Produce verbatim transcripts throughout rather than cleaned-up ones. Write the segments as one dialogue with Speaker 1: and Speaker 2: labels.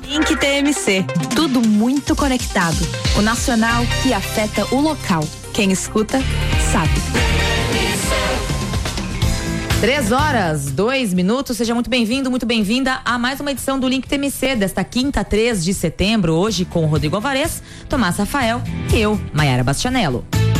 Speaker 1: Link T M C, tudo muito conectado. O nacional que afeta o local. Quem escuta, sabe.
Speaker 2: Três horas, dois minutos, seja muito bem-vindo, muito bem-vinda a mais uma edição do Link T M C desta quinta, três de setembro, hoje com o Rodrigo Alvarez, Tomás Rafael e eu, Maiara Bastianello.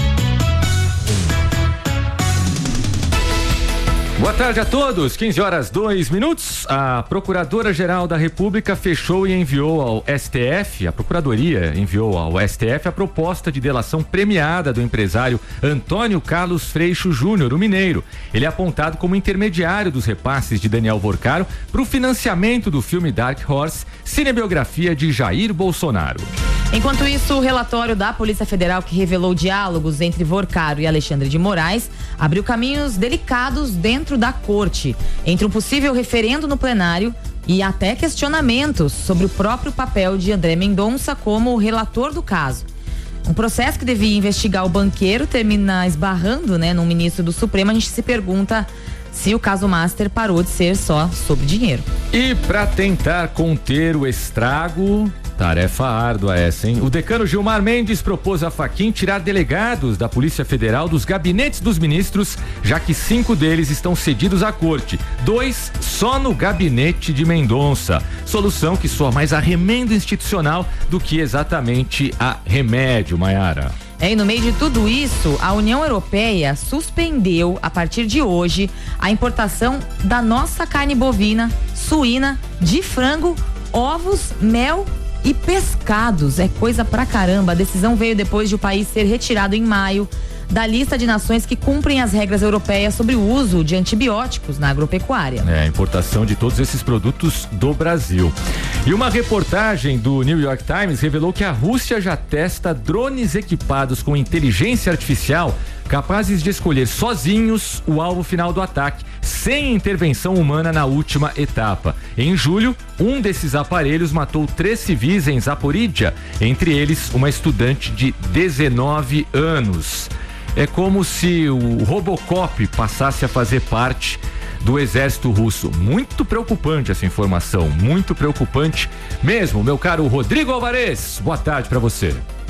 Speaker 3: Boa tarde a todos, quinze horas, dois minutos. A Procuradora-Geral da República fechou e enviou ao S T F, a Procuradoria enviou ao S T F a proposta de delação premiada do empresário Antônio Carlos Freixo Júnior, o mineiro. Ele é apontado como intermediário dos repasses de Daniel Vorcaro para o financiamento do filme Dark Horse, cinebiografia de Jair Bolsonaro.
Speaker 2: Enquanto isso, o relatório da Polícia Federal que revelou diálogos entre Vorcaro e Alexandre de Moraes abriu caminhos delicados dentro da corte, entre um possível referendo no plenário e até questionamentos sobre o próprio papel de André Mendonça como relator do caso. Um processo que devia investigar o banqueiro termina esbarrando, né, num ministro do Supremo. A gente se pergunta se o caso Master parou de ser só sobre dinheiro.
Speaker 3: E para tentar conter o estrago, tarefa árdua essa, hein? O decano Gilmar Mendes propôs a Fachin tirar delegados da Polícia Federal dos gabinetes dos ministros, já que cinco deles estão cedidos à corte, dois só no gabinete de Mendonça. Solução que soa mais a remendo institucional do que exatamente a remédio, Maiara.
Speaker 2: É, e no meio de tudo isso, a União Europeia suspendeu, a partir de hoje, a importação da nossa carne bovina, suína, de frango, ovos, mel e pescados. É coisa pra caramba. A decisão veio depois de o país ser retirado em maio da lista de nações que cumprem as regras europeias sobre o uso de antibióticos na agropecuária.
Speaker 3: É, a importação de todos esses produtos do Brasil. E uma reportagem do New York Times revelou que a Rússia já testa drones equipados com inteligência artificial capazes de escolher sozinhos o alvo final do ataque, sem intervenção humana na última etapa. Em julho, um desses aparelhos matou três civis em Zaporídia, entre eles uma estudante de dezenove anos. É como se o Robocop passasse a fazer parte do exército russo. Muito preocupante essa informação, muito preocupante mesmo, meu caro Rodrigo Alvarez. Boa tarde pra você.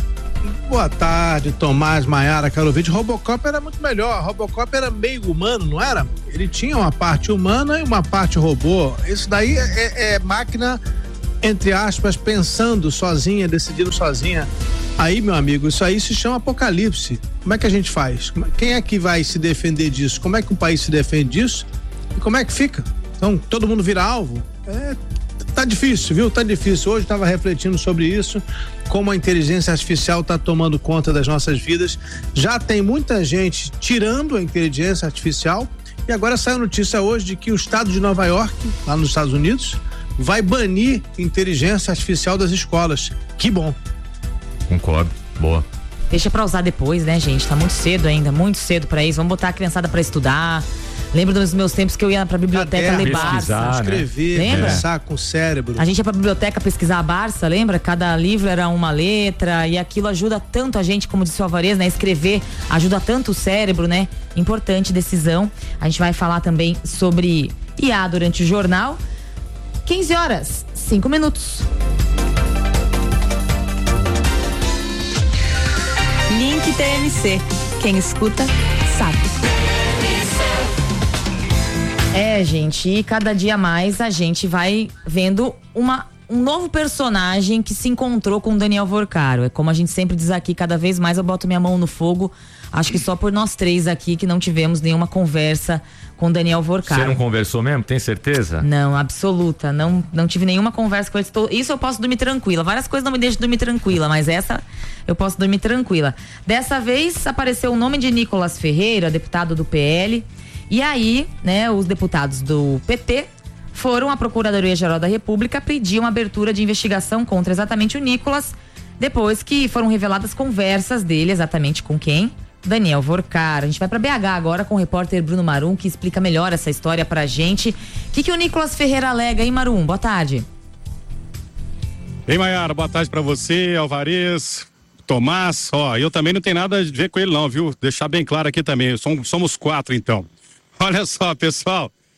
Speaker 4: Boa tarde, Tomás, Maiara, caro ouvinte. Robocop era muito melhor. Robocop era meio humano, não era? Ele tinha uma parte humana e uma parte robô. Isso daí é, é máquina, entre aspas, pensando sozinha, decidindo sozinha. Aí, meu amigo, isso aí se chama apocalipse. Como é que a gente faz? Quem é que vai se defender disso? Como é que um país se defende disso? E como é que fica? Então, todo mundo vira alvo? É, tá difícil, viu? Tá difícil. Hoje estava refletindo sobre isso, como a inteligência artificial está tomando conta das nossas vidas. Já tem muita gente tirando a inteligência artificial e agora saiu notícia hoje de que o estado de Nova York, lá nos Estados Unidos, vai banir inteligência artificial das escolas. Que bom.
Speaker 3: Concordo. Boa.
Speaker 2: Deixa pra usar depois, né, gente? Tá muito cedo ainda, muito cedo pra isso. Vamos botar a criançada pra estudar. Lembro dos meus tempos que eu ia pra biblioteca
Speaker 4: Até
Speaker 2: ler Barça.
Speaker 4: Escrever,
Speaker 2: né?
Speaker 4: pensar com o cérebro.
Speaker 2: A gente ia pra biblioteca pesquisar a Barça, lembra? Cada livro era uma letra e aquilo ajuda tanto a gente, como disse o Alvarez, né? Escrever ajuda tanto o cérebro, né? Importante decisão. A gente vai falar também sobre I A durante o jornal. quinze horas, cinco minutos.
Speaker 1: Link T M C. Quem escuta, sabe.
Speaker 2: É, gente, e cada dia mais a gente vai vendo uma, um novo personagem que se encontrou com Daniel Vorcaro. É como a gente sempre diz aqui, cada vez mais eu boto minha mão no fogo. Acho que só por nós três aqui que não tivemos nenhuma conversa com Daniel Vorcaro.
Speaker 3: Você não conversou mesmo? Tem certeza?
Speaker 2: Não, absoluta. Não, não tive nenhuma conversa com ele. Estou, isso eu posso dormir tranquila. Várias coisas não me deixam dormir tranquila, mas essa eu posso dormir tranquila. Dessa vez apareceu o nome de Nicolas Ferreira, deputado do P L. E aí, né, os deputados do P T foram à Procuradoria-Geral da República pedir uma abertura de investigação contra exatamente o Nicolas, depois que foram reveladas conversas dele, exatamente com quem? Daniel Vorcaro. A gente vai para B H agora com o repórter Bruno Marum, que explica melhor essa história pra gente. O que, que o Nicolas Ferreira alega, hein, Marum? Boa tarde.
Speaker 5: Ei, Maiara, boa tarde pra você, Alvarez, Tomás. Ó, eu também não tenho nada a ver com ele não, viu? Deixar bem claro aqui também, somos, somos quatro então. Olha só, pessoal,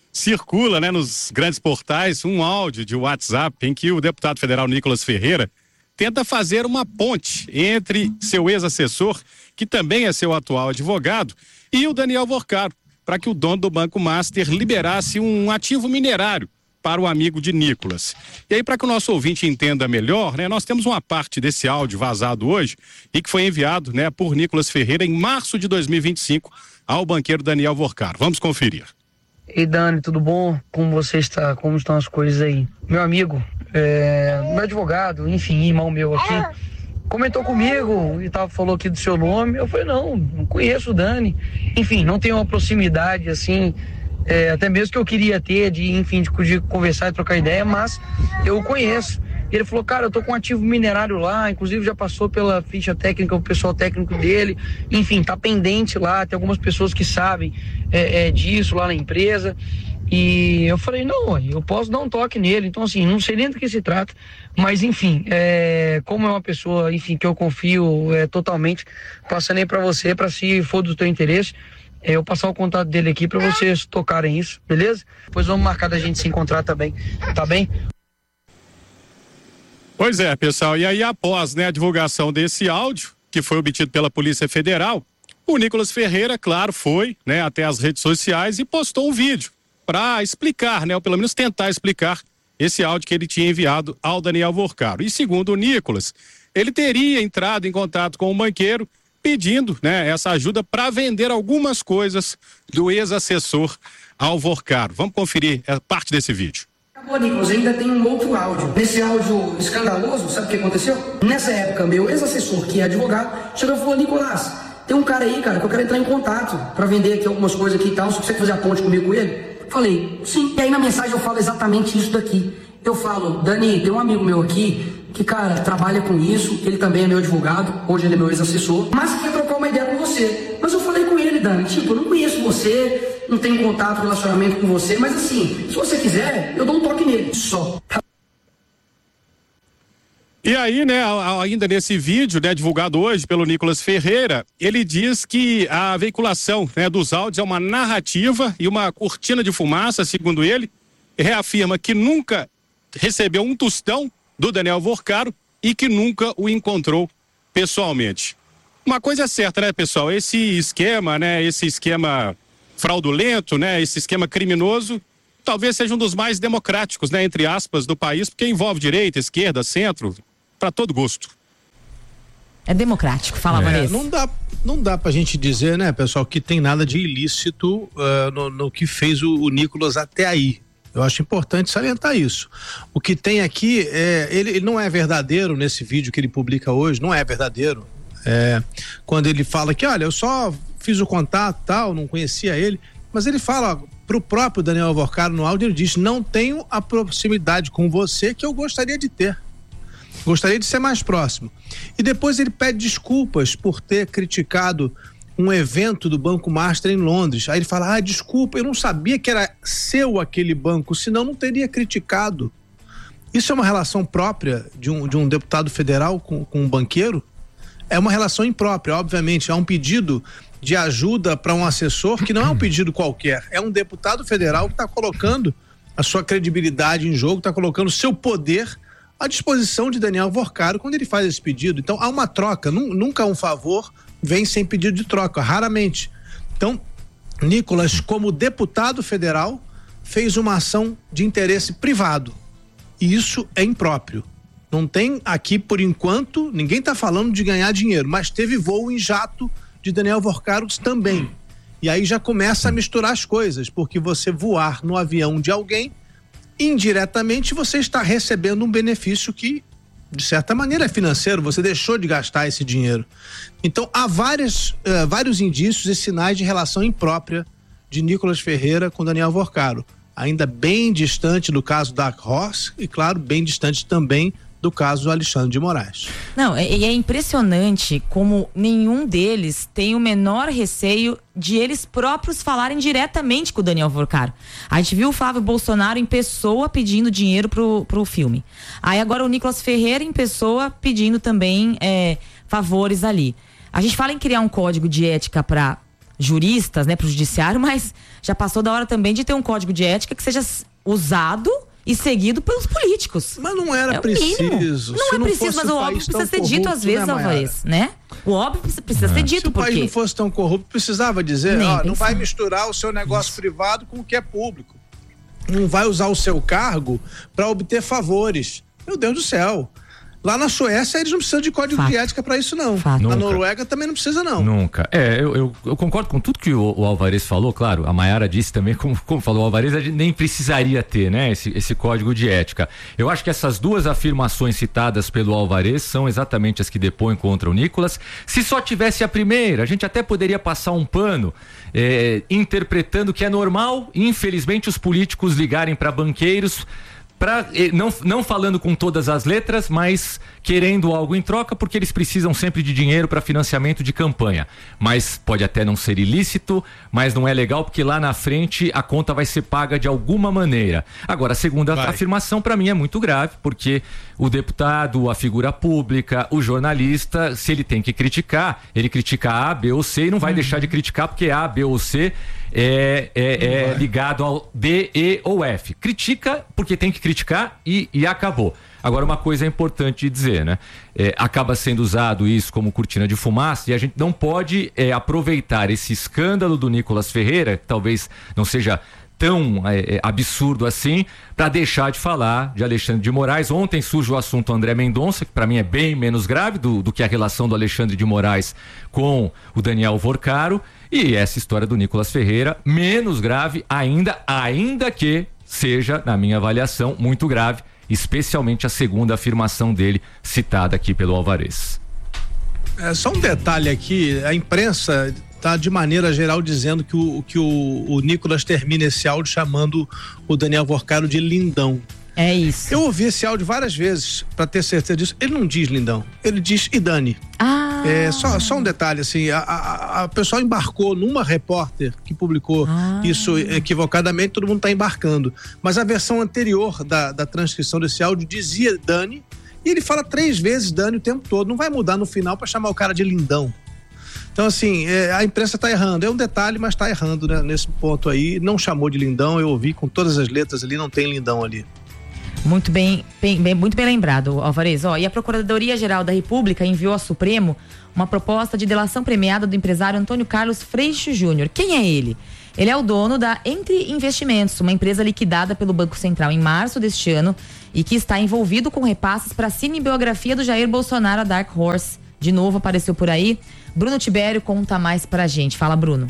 Speaker 5: circula, né, nos grandes portais um áudio de WhatsApp em que o deputado federal Nicolas Ferreira tenta fazer uma ponte entre seu ex-assessor, que também é seu atual advogado, e o Daniel Vorcaro, para que o dono do Banco Master liberasse um ativo minerário para o amigo de Nicolas. E aí, para que o nosso ouvinte entenda melhor, né, nós temos uma parte desse áudio vazado hoje e que foi enviado, né, por Nicolas Ferreira em março de dois mil e vinte e cinco ao banqueiro Daniel Vorcaro. Vamos conferir.
Speaker 6: Ei, Dani, tudo bom? Como você está? Como estão as coisas aí? Meu amigo, é, meu advogado, enfim, irmão meu aqui, comentou comigo e tal, falou aqui do seu nome. Eu falei, não, não conheço o Dani. Enfim, não tenho uma proximidade assim, é, até mesmo que eu queria ter, de, enfim, de, de conversar e trocar ideia, mas eu o conheço. Ele falou, cara, eu tô com um ativo minerário lá, inclusive já passou pela ficha técnica, o pessoal técnico dele, enfim, tá pendente lá, tem algumas pessoas que sabem é, é, disso lá na empresa, e eu falei, não, eu posso dar um toque nele, então assim, não sei nem do que se trata, mas enfim, é, como é uma pessoa, enfim, que eu confio é, totalmente, passando aí pra você, pra se for do teu interesse, é, eu passar o contato dele aqui pra vocês tocarem isso, beleza? Depois vamos marcar da gente se encontrar também, tá bem?
Speaker 5: Pois é, pessoal, e aí após, né, a divulgação desse áudio, que foi obtido pela Polícia Federal, o Nicolas Ferreira, claro, foi, né, até as redes sociais e postou um vídeo para explicar, né, ou pelo menos tentar explicar esse áudio que ele tinha enviado ao Daniel Vorcaro. E segundo o Nicolas, ele teria entrado em contato com o banqueiro pedindo, né, essa ajuda para vender algumas coisas do ex-assessor ao Vorcaro. Vamos conferir parte desse vídeo.
Speaker 7: Acabou, Nicolas, ainda tem um outro áudio. Nesse áudio escandaloso, sabe o que aconteceu? Nessa época, meu ex-assessor, que é advogado, chegou e falou, Nicolas, tem um cara aí, cara, que eu quero entrar em contato pra vender aqui algumas coisas aqui e tal, se você fazer a ponte comigo com ele. Falei, sim. E aí na mensagem eu falo exatamente isso daqui. Eu falo, Dani, tem um amigo meu aqui que, cara, trabalha com isso, ele também é meu advogado, hoje ele é meu ex-assessor, mas quer trocar uma ideia com você. Mas eu falei com ele, Dani, tipo, eu não conheço você, não tenho contato, relacionamento com você, mas assim, se você quiser, eu dou um toque nele, só.
Speaker 5: E aí, né, ainda nesse vídeo, né, divulgado hoje pelo Nicolas Ferreira, ele diz que a veiculação, né, dos áudios é uma narrativa e uma cortina de fumaça, segundo ele, reafirma que nunca recebeu um tostão do Daniel Vorcaro e que nunca o encontrou pessoalmente. Uma coisa é certa, né, pessoal, esse esquema, né, esse esquema fraudulento, né, esse esquema criminoso, talvez seja um dos mais democráticos, né, entre aspas, do país, porque envolve direita, esquerda, centro, para todo gosto.
Speaker 2: É democrático, fala,
Speaker 4: é,
Speaker 2: Vanessa.
Speaker 4: Não dá, não dá pra gente dizer, né, pessoal, que tem nada de ilícito uh, no, no que fez o, o Nicolas até aí. Eu acho importante salientar isso. O que tem aqui, é, ele, ele não é verdadeiro nesse vídeo que ele publica hoje, não é verdadeiro. É, quando ele fala que, olha, eu só fiz o contato tal, não conhecia ele, mas ele fala pro próprio Daniel Vorcaro no áudio, ele diz, não tenho a proximidade com você que eu gostaria de ter. Gostaria de ser mais próximo. E depois ele pede desculpas por ter criticado um evento do Banco Master em Londres. Aí ele fala, ah, desculpa, eu não sabia que era seu aquele banco, senão não teria criticado. Isso é uma relação própria de um, de um deputado federal com, com um banqueiro? É uma relação imprópria, obviamente. É um pedido de ajuda para um assessor que não é um pedido qualquer. É um deputado federal que está colocando a sua credibilidade em jogo, está colocando o seu poder à disposição de Daniel Vorcaro quando ele faz esse pedido. Então há uma troca, nunca um favor vem sem pedido de troca, raramente. Então, Nicolas, como deputado federal, fez uma ação de interesse privado. E isso é impróprio. Não tem aqui, por enquanto, ninguém está falando de ganhar dinheiro, mas teve voo em jato de Daniel Vorcaro também. E aí já começa a misturar as coisas, porque você voar no avião de alguém, indiretamente você está recebendo um benefício que, de certa maneira, é financeiro, você deixou de gastar esse dinheiro. Então, há várias, uh, vários indícios e sinais de relação imprópria de Nicolas Ferreira com Daniel Vorcaro. Ainda bem distante do caso da Horse e, claro, bem distante também do caso do Alexandre de Moraes.
Speaker 2: Não, e é, é impressionante como nenhum deles tem o menor receio de eles próprios falarem diretamente com o Daniel Vorcaro. A gente viu o Flávio Bolsonaro em pessoa pedindo dinheiro pro, pro filme. Aí agora o Nicolas Ferreira em pessoa pedindo também é, favores ali. A gente fala em criar um código de ética para juristas, né, pro judiciário, mas já passou da hora também de ter um código de ética que seja usado e seguido pelos políticos.
Speaker 4: Mas não era
Speaker 2: é
Speaker 4: preciso.
Speaker 2: Não
Speaker 4: Se
Speaker 2: é
Speaker 4: não
Speaker 2: preciso, mas o óbvio precisa ser dito às vezes, Alvarez, né? O óbvio precisa
Speaker 4: é.
Speaker 2: ser dito,
Speaker 4: Se o país
Speaker 2: porque...
Speaker 4: não fosse tão corrupto, precisava dizer, ó, não vai misturar o seu negócio Isso. privado com o que é público. Não vai usar o seu cargo para obter favores. Meu Deus do céu. Lá na Suécia eles não precisam de código Fato. de ética para isso não. Fato. Na Noruega também não precisa não.
Speaker 3: Nunca. É, eu, eu, eu concordo com tudo que o, o Alvarez falou, claro, a Mayara disse também, como, como falou o Alvarez, a gente nem precisaria ter, né, esse, esse código de ética. Eu acho que essas duas afirmações citadas pelo Alvarez são exatamente as que depõem contra o Nicolas. Se só tivesse a primeira, a gente até poderia passar um pano é, interpretando que é normal, infelizmente, os políticos ligarem para banqueiros Pra, não, não falando com todas as letras, mas querendo algo em troca, porque eles precisam sempre de dinheiro para financiamento de campanha. Mas pode até não ser ilícito, mas não é legal porque lá na frente a conta vai ser paga de alguma maneira. Agora, a segunda vai. afirmação para mim é muito grave, porque o deputado, a figura pública, o jornalista, se ele tem que criticar, ele critica A, B ou C e não vai uhum. deixar de criticar porque A, B ou C é, é, é ligado ao D, E ou F. Critica porque tem que criticar e, e acabou. Agora, uma coisa é importante dizer, né? É, acaba sendo usado isso como cortina de fumaça e a gente não pode é, aproveitar esse escândalo do Nicolas Ferreira, que talvez não seja tão é, absurdo assim, para deixar de falar de Alexandre de Moraes. Ontem surge o assunto André Mendonça, que para mim é bem menos grave do, do que a relação do Alexandre de Moraes com o Daniel Vorcaro, e essa história do Nicolas Ferreira, menos grave ainda, ainda que seja, na minha avaliação, muito grave, especialmente a segunda afirmação dele, citada aqui pelo Alvarez.
Speaker 4: É, só um detalhe aqui, a imprensa tá de maneira geral dizendo que o, que o, o Nicolas termina esse áudio chamando o Daniel Vorcaro de lindão.
Speaker 2: É isso.
Speaker 4: Eu ouvi esse áudio várias vezes para ter certeza disso. Ele não diz lindão, ele diz e Dani.
Speaker 2: Ah.
Speaker 4: É, só, só um detalhe, assim, a, a, a pessoa embarcou numa repórter que publicou ah. isso equivocadamente, todo mundo tá embarcando. Mas a versão anterior da, da transcrição desse áudio dizia Dani, e ele fala três vezes Dani o tempo todo. Não vai mudar no final para chamar o cara de lindão. Então, assim, é, a imprensa está errando. É um detalhe, mas está errando, né, nesse ponto aí. Não chamou de lindão, eu ouvi com todas as letras ali, não tem lindão ali.
Speaker 2: Muito bem, bem, bem, muito bem lembrado, Alvarez. Ó, e a Procuradoria-Geral da República enviou ao Supremo uma proposta de delação premiada do empresário Antônio Carlos Freixo Júnior. Quem é ele? Ele é o dono da Entre Investimentos, uma empresa liquidada pelo Banco Central em março deste ano e que está envolvido com repasses para a cinebiografia do Jair Bolsonaro, a Dark Horse. De novo apareceu por aí. Bruno Tibério conta mais pra gente. Fala, Bruno.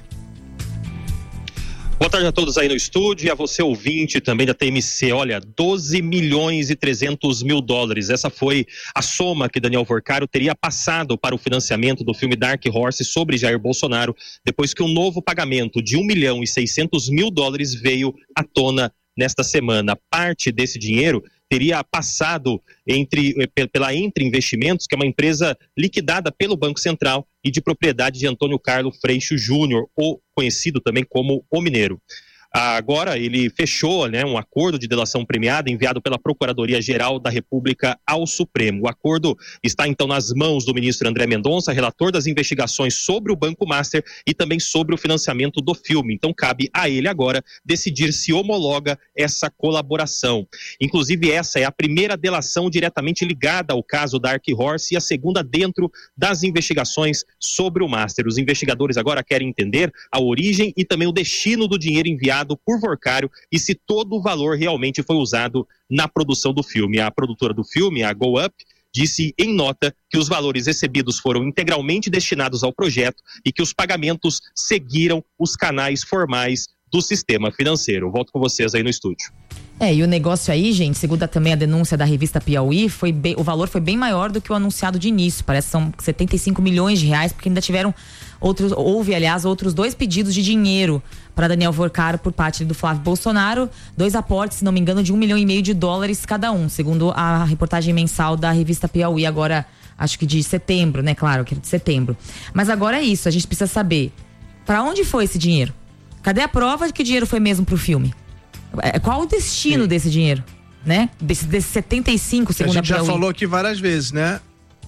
Speaker 8: Boa tarde a todos aí no estúdio e a você ouvinte também da T M C. Olha, doze milhões e trezentos mil dólares. Essa foi a soma que Daniel Vorcaro teria passado para o financiamento do filme Dark Horse sobre Jair Bolsonaro, depois que um novo pagamento de um milhão e seiscentos mil dólares veio à tona nesta semana. Parte desse dinheiro teria passado entre, pela Entre Investimentos, que é uma empresa liquidada pelo Banco Central e de propriedade de Antônio Carlos Freixo Júnior, ou conhecido também como O Mineiro. Agora ele fechou, né, um acordo de delação premiada enviado pela Procuradoria-Geral da República ao Supremo. O acordo está então nas mãos do ministro André Mendonça, relator das investigações sobre o Banco Master e também sobre o financiamento do filme. Então cabe a ele agora decidir se homologa essa colaboração. Inclusive essa é a primeira delação diretamente ligada ao caso Dark Horse e a segunda dentro das investigações sobre o Master. Os investigadores agora querem entender a origem e também o destino do dinheiro enviado por Vorcaro e se todo o valor realmente foi usado na produção do filme. A produtora do filme, a Go Up, disse em nota que os valores recebidos foram integralmente destinados ao projeto e que os pagamentos seguiram os canais formais do sistema financeiro. Volto com vocês aí no estúdio.
Speaker 2: É, e o negócio aí, gente, segundo também a denúncia da revista Piauí, foi bem, o valor foi bem maior do que o anunciado de início. Parece que são setenta e cinco milhões de reais, porque ainda tiveram outros, houve, aliás, outros dois pedidos de dinheiro para Daniel Vorcaro por parte do Flávio Bolsonaro, dois aportes, se não me engano, de um milhão e meio de dólares cada um, segundo a reportagem mensal da revista Piauí, agora, acho que de setembro, né? Claro, que é de setembro. Mas agora é isso, a gente precisa saber para onde foi esse dinheiro? Cadê a prova de que o dinheiro foi mesmo pro filme? Qual o destino Sim. desse dinheiro, né? Desse, desse setenta e cinco, segundo a
Speaker 4: Piauí. A gente já
Speaker 2: Piauí.
Speaker 4: falou aqui várias vezes, né?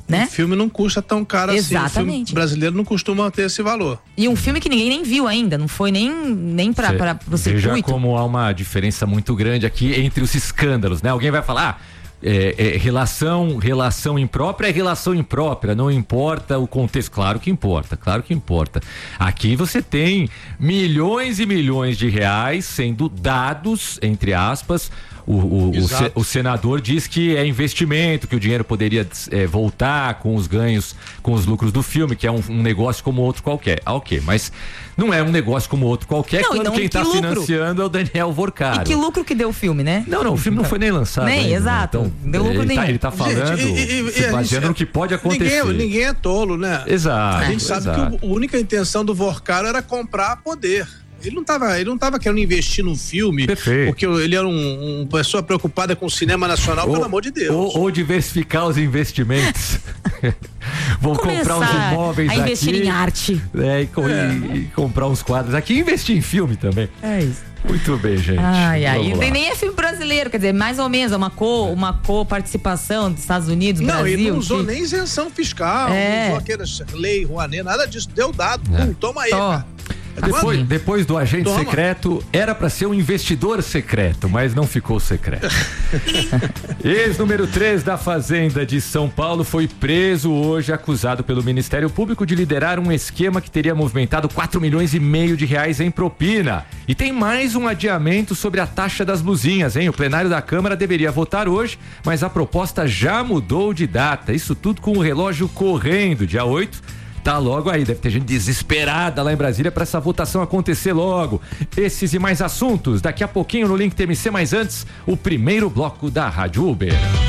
Speaker 2: né?
Speaker 4: O filme não custa tão caro assim.
Speaker 2: Exatamente.
Speaker 4: O filme brasileiro não costuma ter esse valor.
Speaker 2: E um filme que ninguém nem viu ainda, não foi nem, nem pra, Cê, pra, pro circuito.
Speaker 3: Veja como há uma diferença muito grande aqui entre os escândalos, né? Alguém vai falar, ah, é, é, relação, relação imprópria é relação imprópria, não importa o contexto. Claro que importa, claro que importa. Aqui você tem milhões e milhões de reais sendo dados, entre aspas. O, o, o, se, o senador diz que é investimento, que o dinheiro poderia é, voltar com os ganhos, com os lucros do filme, que é um, um negócio como outro qualquer. Ah, ok, mas não é um negócio como outro qualquer, não, quando não, quem está que financiando é o Daniel Vorcaro.
Speaker 2: E que lucro que deu o filme, né?
Speaker 3: Não, não, o filme não foi nem lançado.
Speaker 2: Nem,
Speaker 3: ainda,
Speaker 2: exato.
Speaker 3: Então,
Speaker 2: deu lucro
Speaker 3: ele,
Speaker 2: nenhum.
Speaker 3: tá, ele tá falando, gente, e, e, se baseando no que pode acontecer.
Speaker 4: Ninguém, ninguém é tolo, né?
Speaker 3: Exato.
Speaker 4: A gente sabe
Speaker 3: exato.
Speaker 4: que a única intenção do Vorcaro era comprar poder. Ele não estava ele não tava querendo investir num filme.
Speaker 3: Perfeito.
Speaker 4: Porque ele era um, um pessoa preocupada com o cinema nacional, ou, pelo amor de Deus.
Speaker 3: Ou, ou diversificar os investimentos. Vou comprar uns imóveis
Speaker 2: a investir
Speaker 3: aqui,
Speaker 2: em arte.
Speaker 3: É, e, é. e comprar uns quadros aqui e investir em filme também.
Speaker 2: É isso.
Speaker 3: Muito bem, gente.
Speaker 2: Ai, ai. E nem é filme brasileiro, quer dizer, mais ou menos, é uma co, uma co-participação dos Estados Unidos,
Speaker 4: não,
Speaker 2: Brasil.
Speaker 4: Não, e não usou
Speaker 2: que...
Speaker 4: nem isenção fiscal,
Speaker 2: é.
Speaker 4: não usou aquela lei Rouanet, nada disso. Deu dado, é. Pum, toma aí,
Speaker 2: Tó.
Speaker 4: cara.
Speaker 3: Depois, depois do agente
Speaker 4: Toma.
Speaker 3: secreto, era pra ser um investidor secreto, mas não ficou secreto. Ex-número três da Fazenda de São Paulo foi preso hoje, acusado pelo Ministério Público de liderar um esquema que teria movimentado quatro milhões e meio de reais em propina. E tem mais um adiamento sobre a taxa das blusinhas, hein? O plenário da Câmara deveria votar hoje, mas a proposta já mudou de data. Isso tudo com o relógio correndo, dia oito. Tá logo aí, deve ter gente desesperada lá em Brasília para essa votação acontecer logo. Esses e mais assuntos daqui a pouquinho no Link T M C, mas antes, o primeiro bloco da Rádio Uber.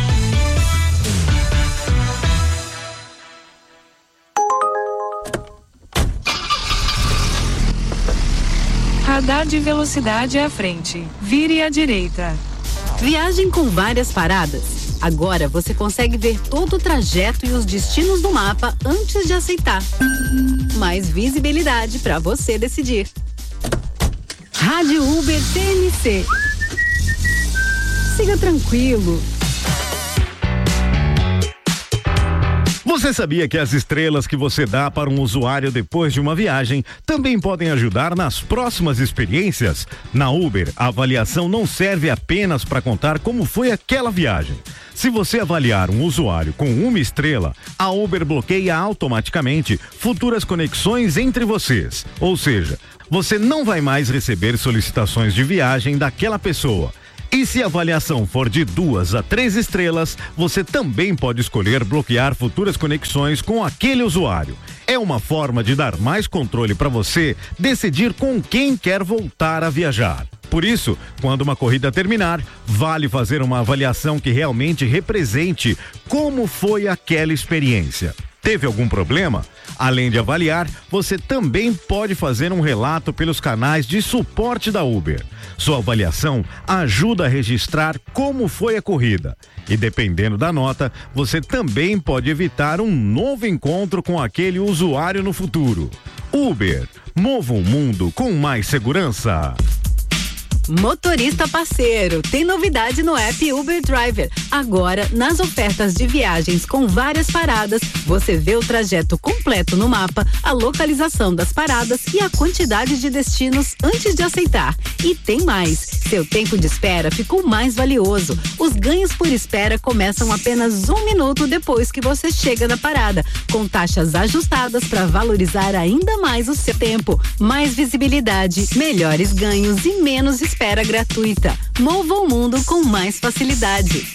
Speaker 9: Radar de velocidade à frente. Vire à direita.
Speaker 10: Viagem com várias paradas. Agora você consegue ver todo o trajeto e os destinos do mapa antes de aceitar. Mais visibilidade para você decidir. Rádio Uber T M C. Siga tranquilo.
Speaker 11: Você sabia que as estrelas que você dá para um usuário depois de uma viagem também podem ajudar nas próximas experiências? Na Uber, a avaliação não serve apenas para contar como foi aquela viagem. Se você avaliar um usuário com uma estrela, a Uber bloqueia automaticamente futuras conexões entre vocês. Ou seja, você não vai mais receber solicitações de viagem daquela pessoa. E se a avaliação for de duas a três estrelas, você também pode escolher bloquear futuras conexões com aquele usuário. É uma forma de dar mais controle para você decidir com quem quer voltar a viajar. Por isso, quando uma corrida terminar, vale fazer uma avaliação que realmente represente como foi aquela experiência. Teve algum problema? Além de avaliar, você também pode fazer um relato pelos canais de suporte da Uber. Sua avaliação ajuda a registrar como foi a corrida. E dependendo da nota, você também pode evitar um novo encontro com aquele usuário no futuro. Uber, mova o mundo com mais segurança.
Speaker 10: Motorista parceiro, tem novidade no app Uber Driver. Agora, nas ofertas de viagens com várias paradas, você vê o trajeto completo no mapa, a localização das paradas e a quantidade de destinos antes de aceitar. E tem mais, seu tempo de espera ficou mais valioso. Os ganhos por espera começam apenas um minuto depois que você chega na parada, com taxas ajustadas para valorizar ainda mais o seu tempo. Mais visibilidade, melhores ganhos e menos espera. Espera gratuita. Mova o mundo com mais facilidade.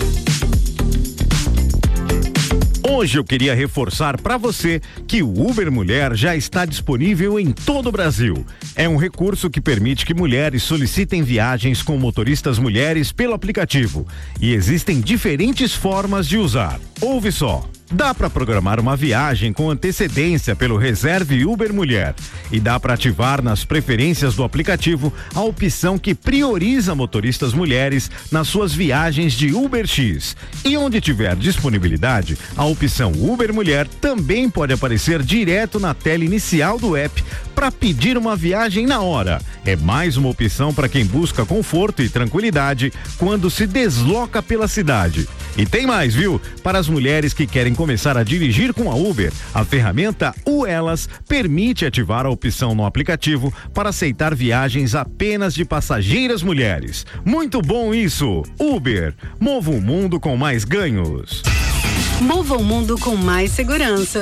Speaker 11: Hoje eu queria reforçar para você que o Uber Mulher já está disponível em todo o Brasil. É um recurso que permite que mulheres solicitem viagens com motoristas mulheres pelo aplicativo. E existem diferentes formas de usar. Ouve só. Dá para programar uma viagem com antecedência pelo Reserve Uber Mulher e dá para ativar nas preferências do aplicativo a opção que prioriza motoristas mulheres nas suas viagens de UberX. E onde tiver disponibilidade, a opção Uber Mulher também pode aparecer direto na tela inicial do app para pedir uma viagem na hora. É mais uma opção para quem busca conforto e tranquilidade quando se desloca pela cidade. E tem mais, viu? Para as mulheres que querem começar a dirigir com a Uber. A ferramenta U Elas permite ativar a opção no aplicativo para aceitar viagens apenas de passageiras mulheres. Muito bom isso! Uber, mova o mundo com mais ganhos.
Speaker 10: Mova o mundo com mais segurança.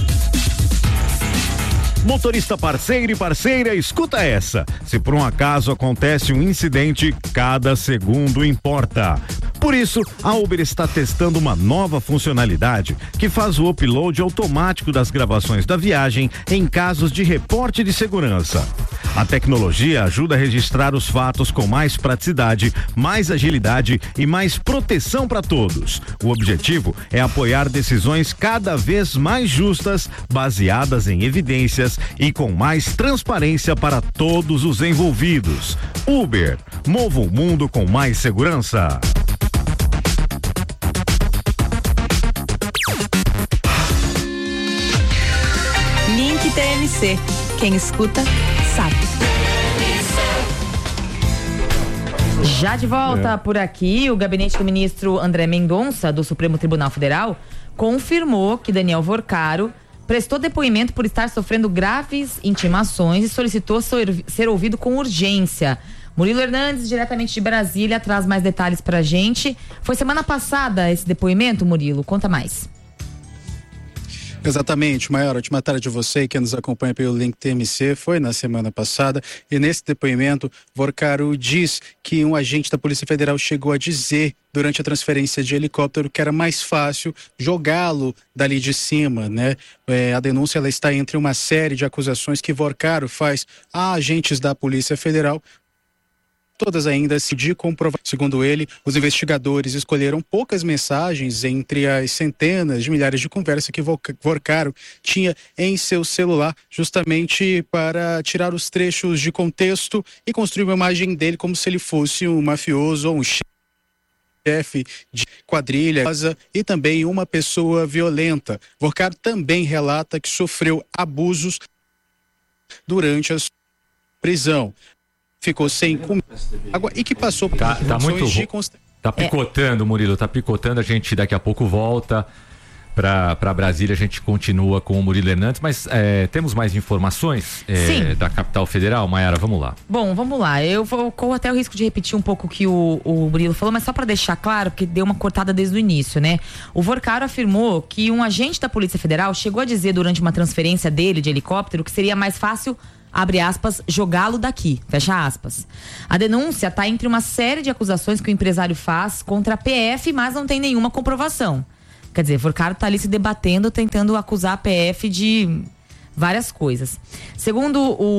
Speaker 11: Motorista parceiro e parceira, escuta essa. Se por um acaso acontece um incidente, cada segundo importa. Por isso, a Uber está testando uma nova funcionalidade que faz o upload automático das gravações da viagem em casos de reporte de segurança. A tecnologia ajuda a registrar os fatos com mais praticidade, mais agilidade e mais proteção para todos. O objetivo é apoiar decisões cada vez mais justas, baseadas em evidências e com mais transparência para todos os envolvidos. Uber, mova o mundo com mais segurança.
Speaker 1: Link T M C. Quem escuta, sabe.
Speaker 2: Já de volta é. por aqui, o gabinete do ministro André Mendonça, do Supremo Tribunal Federal, confirmou que Daniel Vorcaro prestou depoimento por estar sofrendo graves intimações e solicitou ser ouvido com urgência. Murilo Hernandes, diretamente de Brasília, traz mais detalhes pra gente. Foi semana passada esse depoimento, Murilo? Conta mais.
Speaker 12: Exatamente, Maior, ótima tarde de você que nos acompanha pelo Link T M C, foi na semana passada, e nesse depoimento, Vorcaro diz que um agente da Polícia Federal chegou a dizer durante a transferência de helicóptero que era mais fácil jogá-lo dali de cima, né? É, a denúncia ela está entre uma série de acusações que Vorcaro faz a agentes da Polícia Federal, todas ainda se de comprovar. Segundo ele, os investigadores escolheram poucas mensagens entre as centenas de milhares de conversas que Vorcaro tinha em seu celular, justamente para tirar os trechos de contexto e construir uma imagem dele como se ele fosse um mafioso ou um chefe de quadrilha e também uma pessoa violenta. Vorcaro também relata que sofreu abusos durante a prisão. Ficou sem comida e que passou por
Speaker 3: tá, tá muito
Speaker 12: de
Speaker 3: const... Tá picotando, Murilo, tá picotando. A gente daqui a pouco volta para para Brasília, a gente continua com o Murilo Hernandes, mas é, temos mais informações é, da capital federal, Maiara, vamos lá.
Speaker 2: Bom, vamos lá, eu vou corro até o risco de repetir um pouco o que o, o Murilo falou, mas só para deixar claro, porque deu uma cortada desde o início, né? O Vorcaro afirmou que um agente da Polícia Federal chegou a dizer durante uma transferência dele de helicóptero que seria mais fácil, abre aspas, jogá-lo daqui, fecha aspas. A denúncia está entre uma série de acusações que o empresário faz contra a P F, mas não tem nenhuma comprovação. Quer dizer, Vorcaro está ali se debatendo, tentando acusar a P F de várias coisas. Segundo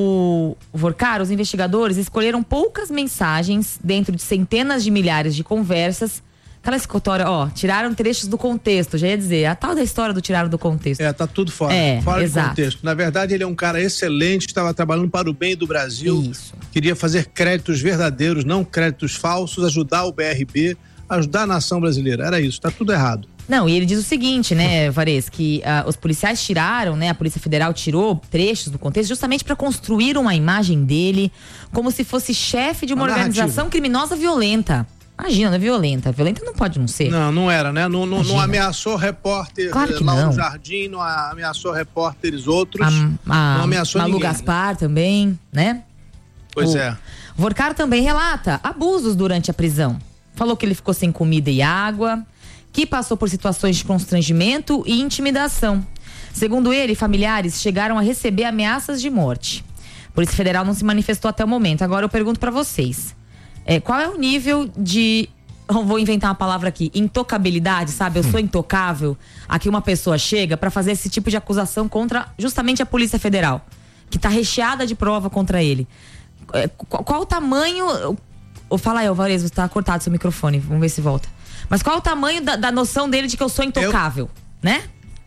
Speaker 2: o Vorcaro, os investigadores escolheram poucas mensagens dentro de centenas de milhares de conversas. Aquela escutória, ó, tiraram trechos do contexto, já ia dizer, a tal da história do tiraram do contexto.
Speaker 4: É, tá tudo fora,
Speaker 2: é,
Speaker 4: fora
Speaker 2: exato.
Speaker 4: de contexto. Na verdade, ele é um cara excelente, estava trabalhando para o bem do Brasil,
Speaker 2: Isso.
Speaker 4: queria fazer créditos verdadeiros, não créditos falsos, ajudar o B R B, ajudar a nação brasileira, era isso, tá tudo errado.
Speaker 2: Não, e ele diz o seguinte, né, Vares, que uh, os policiais tiraram, né, a Polícia Federal tirou trechos do contexto justamente para construir uma imagem dele como se fosse chefe de uma, uma organização narrativa. Criminosa violenta. Imagina, não é violenta. Violenta não pode não ser.
Speaker 4: Não, não era, né? Não, não, não ameaçou repórter
Speaker 2: claro que
Speaker 4: lá
Speaker 2: não.
Speaker 4: no Jardim, não ameaçou repórteres outros.
Speaker 2: A, a,
Speaker 4: não ameaçou
Speaker 2: Malu
Speaker 4: ninguém.
Speaker 2: Gaspar também, né?
Speaker 4: Pois
Speaker 2: o,
Speaker 4: é.
Speaker 2: Vorcaro também relata abusos durante a prisão. Falou que ele ficou sem comida e água, que passou por situações de constrangimento e intimidação. Segundo ele, familiares chegaram a receber ameaças de morte. A Polícia Federal não se manifestou até o momento. Agora eu pergunto pra vocês. É, qual é o nível de, vou inventar uma palavra aqui, intocabilidade, sabe? Eu sou intocável. Aqui uma pessoa chega pra fazer esse tipo de acusação contra justamente a Polícia Federal, que tá recheada de prova contra ele. É, qual, qual o tamanho... Ou fala aí, Alvarez, você tá cortado seu microfone, vamos ver se volta. Mas qual é o tamanho da, da noção dele de que eu sou intocável, eu... né?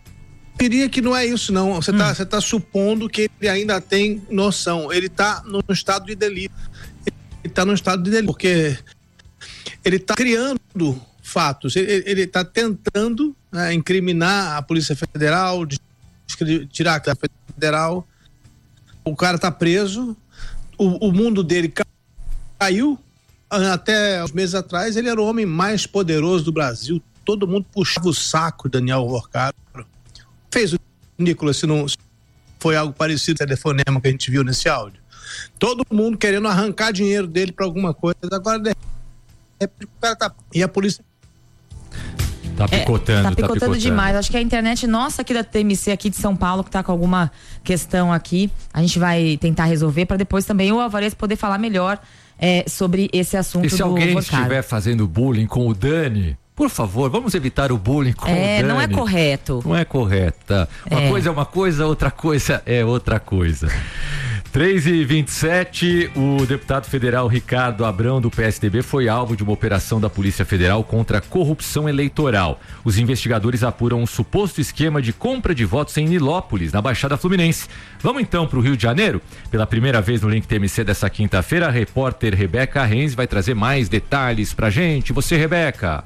Speaker 4: Eu diria que não é isso, não. Você
Speaker 2: hum.
Speaker 4: tá, você tá supondo que ele ainda tem noção. Ele tá no estado de delírio. Ele tá no estado de delírio, porque ele tá criando fatos. Ele, ele tá tentando, né, incriminar a Polícia Federal, tirar a Polícia Federal. O cara tá preso. O, o mundo dele caiu. Até uns meses atrás, ele era o homem mais poderoso do Brasil. todo mundo puxava o saco do Daniel Vorcaro. Fez o Nicolas, se não foi algo parecido com o telefonema que a gente viu nesse áudio. Todo mundo querendo arrancar dinheiro dele para alguma coisa. Agora, de repente, o cara tá... E a polícia...
Speaker 3: Tá picotando,
Speaker 2: é, tá,
Speaker 3: tá
Speaker 2: picotando
Speaker 3: picotando
Speaker 2: demais. Acho que a internet nossa aqui da T M C, aqui de São Paulo, que tá com alguma questão aqui, a gente vai tentar resolver para depois também o Alvarez poder falar melhor é, sobre esse assunto
Speaker 3: e se
Speaker 2: do
Speaker 3: alguém
Speaker 2: Vorcaro.
Speaker 3: estiver fazendo bullying com o Dani, por favor, vamos evitar o bullying com
Speaker 2: é,
Speaker 3: o Dani.
Speaker 2: Não é correto.
Speaker 3: Não é correta. Uma
Speaker 2: é.
Speaker 3: coisa é uma coisa, outra coisa é outra coisa. três e vinte e sete, o deputado federal Ricardo Abrão, do P S D B, foi alvo de uma operação da Polícia Federal contra a corrupção eleitoral. Os investigadores apuram um suposto esquema de compra de votos em Nilópolis, na Baixada Fluminense. Vamos então para o Rio de Janeiro? Pela primeira vez no Link T M C dessa quinta-feira, a repórter Rebeca Renz vai trazer mais detalhes pra gente. Você, Rebeca?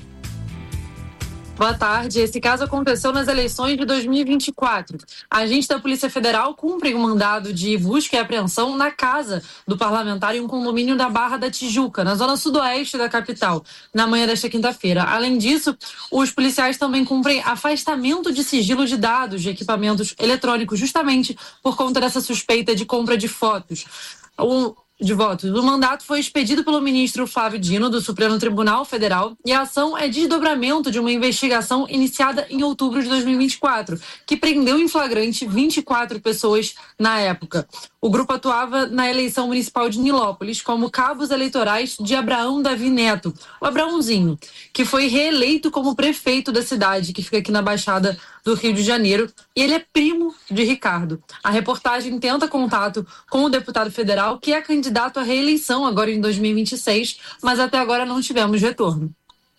Speaker 13: Boa tarde. Esse caso aconteceu nas eleições de dois mil e vinte e quatro. Agentes da Polícia Federal cumprem um mandado de busca e apreensão na casa do parlamentar em um condomínio da Barra da Tijuca, na zona sudoeste da capital, na manhã desta quinta-feira. Além disso, os policiais também cumprem afastamento de sigilo de dados de equipamentos eletrônicos, justamente por conta dessa suspeita de compra de fotos. O de votos. O mandato foi expedido pelo ministro Flávio Dino, do Supremo Tribunal Federal, e a ação é desdobramento de uma investigação iniciada em outubro de dois mil e vinte e quatro, que prendeu em flagrante vinte e quatro pessoas na época. O grupo atuava na eleição municipal de Nilópolis como cabos eleitorais de Abraão Davi Neto, o Abraãozinho, que foi reeleito como prefeito da cidade, que fica aqui na Baixada do Rio de Janeiro, e ele é primo de Ricardo. A reportagem tenta contato com o deputado federal, que é candidato à reeleição agora em dois mil e vinte e seis, mas até agora não tivemos retorno.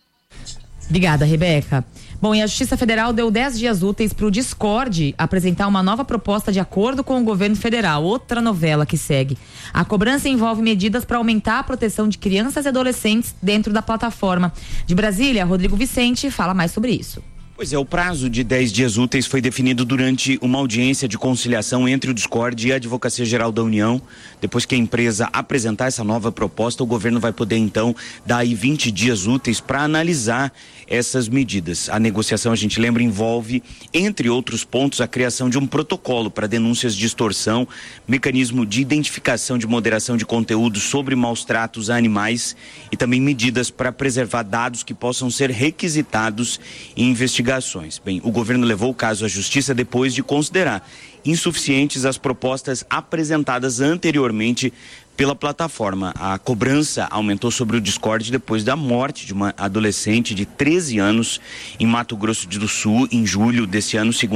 Speaker 2: Obrigada, Rebeca. Bom, e a Justiça Federal deu dez dias úteis para o Discord apresentar uma nova proposta de acordo com o governo federal. Outra novela que segue. A cobrança envolve medidas para aumentar a proteção de crianças e adolescentes dentro da plataforma. De Brasília, Rodrigo Vicente fala mais sobre isso.
Speaker 14: Pois é, o prazo de dez dias úteis foi definido durante uma audiência de conciliação entre o Discord e a Advocacia Geral da União. Depois que a empresa apresentar essa nova proposta, o governo vai poder então dar aí vinte dias úteis para analisar essas medidas. A negociação, a gente lembra, envolve, entre outros pontos, a criação de um protocolo para denúncias de extorsão, mecanismo de identificação de moderação de conteúdo sobre maus tratos a animais e também medidas para preservar dados que possam ser requisitados em investigações. Bem, o governo levou o caso à Justiça depois de considerar insuficientes as propostas apresentadas anteriormente pela plataforma. A cobrança aumentou sobre o Discord depois da morte de uma adolescente de treze anos em Mato Grosso do Sul, em julho desse ano, segundo